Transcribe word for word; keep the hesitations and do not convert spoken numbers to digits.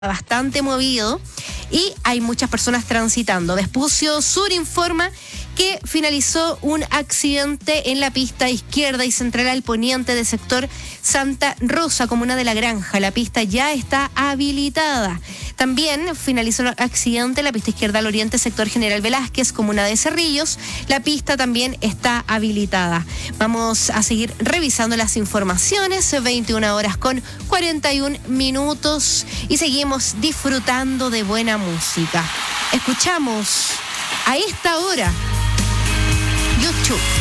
bastante movido y hay muchas personas transitando. Vespucio Sur informa que finalizó un accidente en la pista izquierda y central al poniente del sector Santa Rosa, comuna de La Granja. La pista ya está habilitada. También finalizó un accidente en la pista izquierda al oriente, sector General Velázquez, comuna de Cerrillos. La pista también está habilitada. Vamos a seguir revisando las informaciones, veintiuna horas con cuarenta y un minutos, y seguimos disfrutando de buena música. Escuchamos a esta hora YouTube.